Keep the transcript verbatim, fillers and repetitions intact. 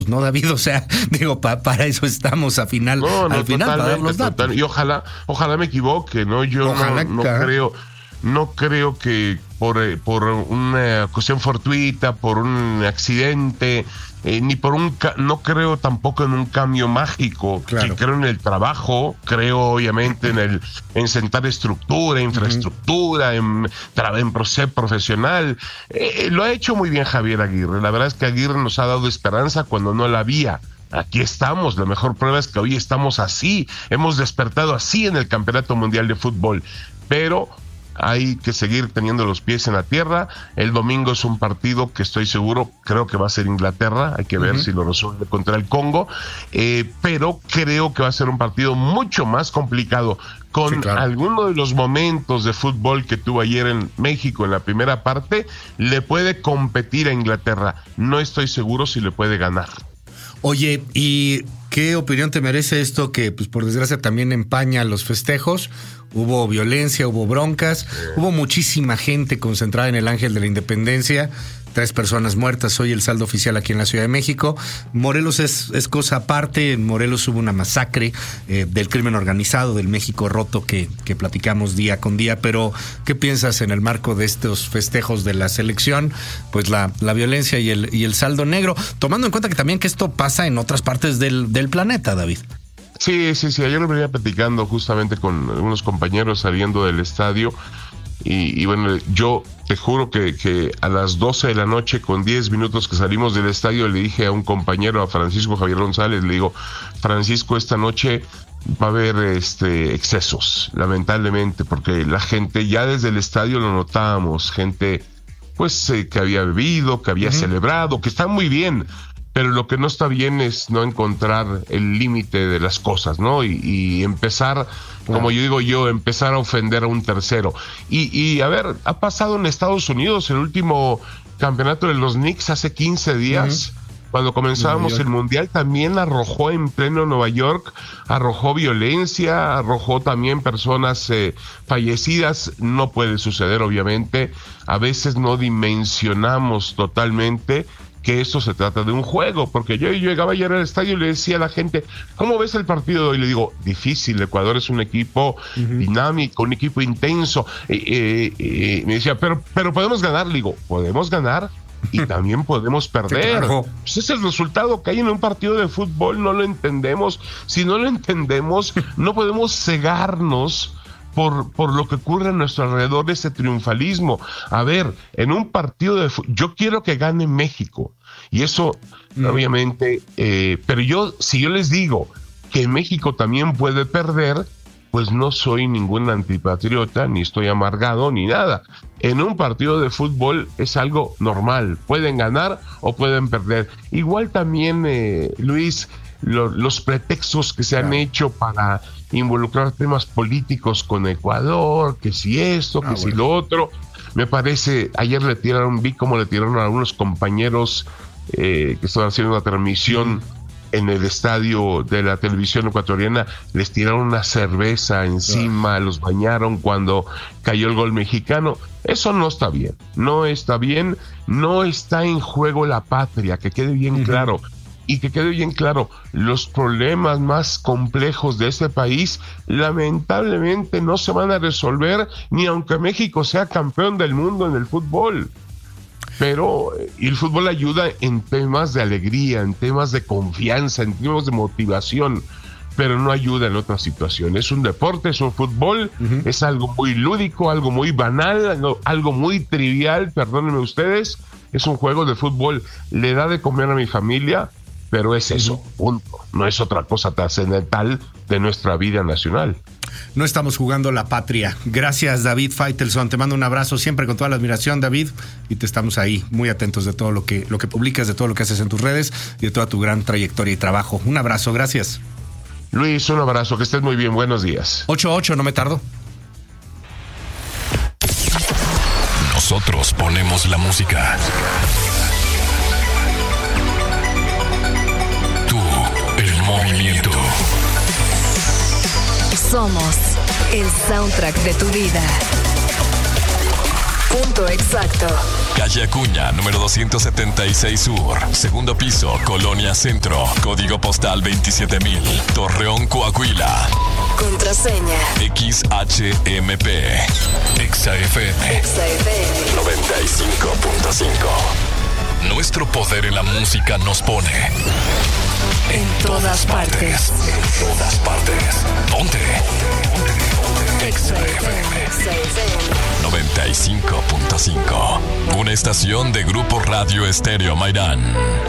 ¿no, David? O sea, digo, pa, para eso estamos a final, no, no, al final, para dar los datos. Total, y ojalá, ojalá me equivoque, ¿no? Yo Ojalá no, no que- creo, no creo que por, eh, por una cuestión fortuita, por un accidente, eh, ni por un, ca- no creo tampoco en un cambio mágico. Claro. Sí, creo en el trabajo, creo obviamente en el, en sentar estructura, infraestructura, en, tra- en proceso profesional. Eh, lo ha hecho muy bien Javier Aguirre. La verdad es que Aguirre nos ha dado esperanza cuando no la había. Aquí estamos, la mejor prueba es que hoy estamos así, hemos despertado así en el Campeonato Mundial de Fútbol, pero hay que seguir teniendo los pies en la tierra. El domingo es un partido que estoy seguro, creo que va a ser Inglaterra, hay que ver Uh-huh. si lo resuelve contra el Congo, eh, pero creo que va a ser un partido mucho más complicado, con Sí, claro. alguno de los momentos de fútbol que tuvo ayer en México en la primera parte, le puede competir a Inglaterra, no estoy seguro si le puede ganar. Oye, ¿y qué opinión te merece esto que, pues por desgracia, también empaña los festejos? Hubo violencia, hubo broncas, hubo muchísima gente concentrada en el Ángel de la Independencia, tres personas muertas, hoy el saldo oficial aquí en la Ciudad de México. Morelos es, es cosa aparte, en Morelos hubo una masacre eh, del crimen organizado, del México roto que, que platicamos día con día, pero ¿qué piensas en el marco de estos festejos de la selección? Pues la, la violencia y el, y el saldo negro, tomando en cuenta que también que esto pasa en otras partes del, del planeta, David. Sí, sí, sí, ayer lo venía platicando justamente con algunos compañeros saliendo del estadio y, y bueno, yo te juro que, que a las doce de la noche con diez minutos que salimos del estadio le dije a un compañero, a Francisco Javier González, le digo, Francisco, esta noche va a haber este excesos, lamentablemente, porque la gente ya desde el estadio lo notábamos, gente pues eh, que había bebido, que había uh-huh. celebrado, que está muy bien. Pero lo que no está bien es no encontrar el límite de las cosas, ¿no? Y, y empezar, claro. como yo digo yo, empezar a ofender a un tercero. Y, y a ver, ha pasado en Estados Unidos el último campeonato de los Knicks hace quince días. Uh-huh. Cuando comenzábamos el Mundial también arrojó en pleno Nueva York, arrojó violencia, arrojó también personas eh, fallecidas. No puede suceder, obviamente. A veces no dimensionamos totalmente que esto se trata de un juego, porque yo, yo llegaba ayer al estadio y le decía a la gente, ¿cómo ves el partido de hoy? Le digo, difícil, Ecuador es un equipo uh-huh. dinámico, un equipo intenso. Eh, eh, eh, me decía, pero, pero podemos ganar. Le digo, podemos ganar y también podemos perder. Pues ese es el resultado que hay en un partido de fútbol, no lo entendemos. Si no lo entendemos, no podemos cegarnos Por, por lo que ocurre a nuestro alrededor de ese triunfalismo. A ver, en un partido de fútbol, yo quiero que gane México, y eso, mm. obviamente, eh, pero yo, si yo les digo que México también puede perder, pues no soy ningún antipatriota, ni estoy amargado, ni nada. En un partido de fútbol es algo normal, pueden ganar o pueden perder. Igual también, eh, Luis, lo, los pretextos que se han claro. hecho para involucrar temas políticos con Ecuador, que si esto, que ah, si bueno. lo otro, me parece, ayer le tiraron, vi cómo le tiraron a algunos compañeros eh, que estaban haciendo una transmisión mm. en el estadio de la televisión ecuatoriana, les tiraron una cerveza encima, ah. los bañaron cuando cayó el gol mexicano. Eso no está bien, no está bien, no está en juego la patria, que quede bien uh-huh. claro. Y que quede bien claro, los problemas más complejos de este país lamentablemente no se van a resolver ni aunque México sea campeón del mundo en el fútbol. Pero y el fútbol ayuda en temas de alegría, en temas de confianza, en temas de motivación, pero no ayuda en otras situaciones. Es un deporte, es un fútbol, uh-huh. es algo muy lúdico, algo muy banal, algo muy trivial, perdónenme ustedes, es un juego de fútbol, le da de comer a mi familia, pero es eso, punto. No es otra cosa trascendental de nuestra vida nacional. No estamos jugando la patria. Gracias, David Faitelson. Te mando un abrazo siempre con toda la admiración, David, y te estamos ahí muy atentos de todo lo que, lo que publicas, de todo lo que haces en tus redes y de toda tu gran trayectoria y trabajo. Un abrazo, gracias. Luis, un abrazo, que estés muy bien, buenos días. ocho ocho, no me tardo. Nosotros ponemos la música. Movimiento. Somos el soundtrack de tu vida. Punto exacto. Calle Acuña, número doscientos setenta y seis Sur. Segundo piso, Colonia Centro. Código postal veintisiete mil. Torreón, Coahuila. Contraseña X H M P. Exa F M. Exa F M noventa y cinco punto cinco. Nuestro poder en la música nos pone en todas partes. En todas partes. Ponte. Ponte. Exa F M. Exa F M noventa y cinco punto cinco. Una estación de Grupo Radio Estéreo Mairán.